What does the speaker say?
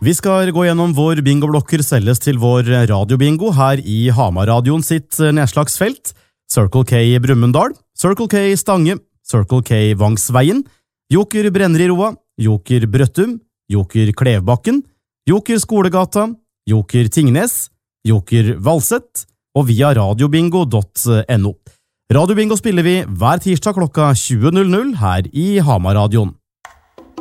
Vi skal gå gjennom hvor bingoblokker selges til vår radiobingo her i Hamar-radioen sitt nedslagsfelt. Circle K Brumunddal, Circle K Stange, Circle K Vangsveien, Joker Brenneroa, Joker Brøttum, Joker Klevbakken, Joker Skolegata, Joker Tingnes, Joker Valsett og via radiobingo.no. Radiobingo spiller vi hver tirsdag klokka 20.00 her i Hamar-radioen.